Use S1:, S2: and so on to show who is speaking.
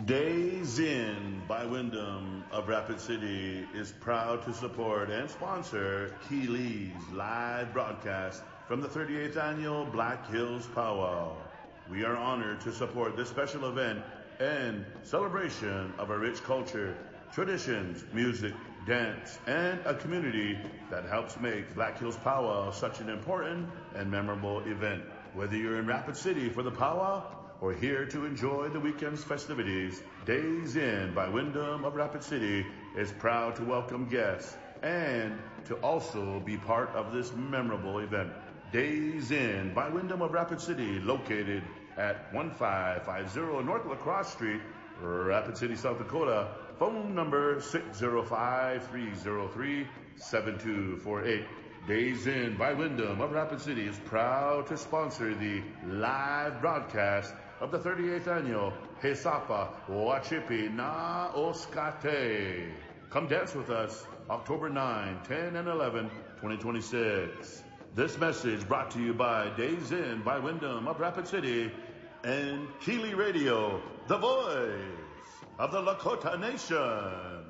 S1: Days In by Wyndham of Rapid City is proud to support and sponsor Keeley's live broadcast from the 38th annual Black Hills Powwow. We are honored to support this special event and celebration of a rich culture, traditions, music, dance, and a community that helps make Black Hills Powwow such an important and memorable event. Whether you're in Rapid City for the powwow or here to enjoy the weekend's festivities, Days In by Wyndham of Rapid City is proud to welcome guests and to also be part of this memorable event. Days In by Wyndham of Rapid City, located at 1550 North Lacrosse Street, Rapid City, South Dakota. Phone number 605-303-7248. Days In by Wyndham of Rapid City is proud to sponsor the live broadcast of the 38th annual Hesapa Wachipi Na Oskate. Come dance with us October 9, 10, and 11, 2026. This message brought to you by Days In by Wyndham of Rapid City and Keeley Radio, the voice of the Lakota Nation.